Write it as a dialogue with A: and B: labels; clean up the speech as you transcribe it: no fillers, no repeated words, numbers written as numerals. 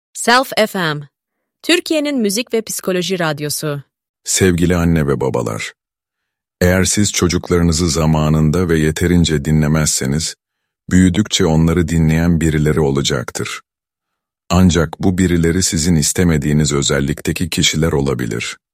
A: Self FM, Türkiye'nin müzik ve psikoloji radyosu.
B: Sevgili anne ve babalar, eğer siz çocuklarınızı zamanında ve yeterince dinlemezseniz, büyüdükçe onları dinleyen birileri olacaktır. Ancak bu birileri sizin istemediğiniz özellikteki kişiler olabilir.